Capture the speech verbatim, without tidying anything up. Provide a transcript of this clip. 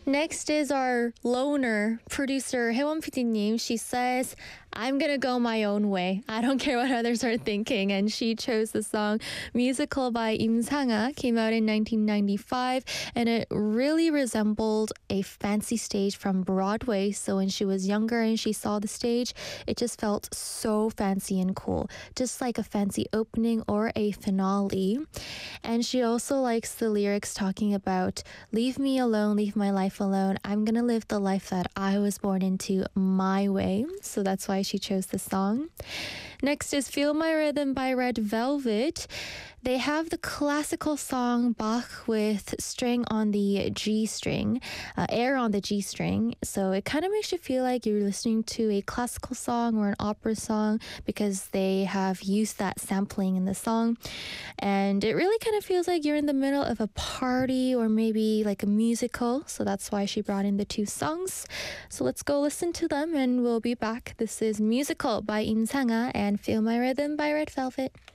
Next is our loner producer, 혜원 피디님. She says, I'm gonna go my own way. I don't care what others are thinking. And she chose the song Musical by Im Sang-ah. Came out in nineteen ninety-five, and it really resembled a fancy stage from Broadway. So when she was younger and she saw the stage, it just felt so fancy and cool, just like a fancy opening or a finale. And she also likes the lyrics talking about leave me alone, leave my life alone. I'm gonna live the life that I was born into my way. So that's why she chose the song. Next is Feel My Rhythm by Red Velvet. They have the classical song Bach with string on the G string, uh, air on the G string. So it kind of makes you feel like you're listening to a classical song or an opera song because they have used that sampling in the song. And it really kind of feels like you're in the middle of a party or maybe like a musical. So that's why she brought in the two songs. So let's go listen to them and we'll be back. This is Musical by Im Sang-ah and Feel My Rhythm by Red Velvet.